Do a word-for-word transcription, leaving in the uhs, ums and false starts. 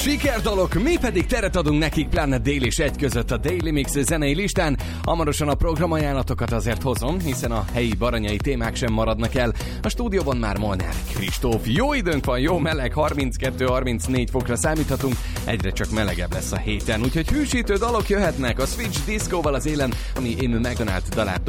Sikerdalok, mi pedig teret adunk nekik Planet Dél és egy között a Daily Mix zenei listán. Hamarosan a programajánlatokat azért hozom, hiszen a helyi baranyai témák sem maradnak el. A stúdióban már Molnár Kristóf. Jó időnk van, jó meleg, harminckettő harmincnégy fokra számíthatunk, egyre csak melegebb lesz a héten. Úgyhogy hűsítő dalok jöhetnek a Switch Disco-val az élen, ami Amy McDonald dalát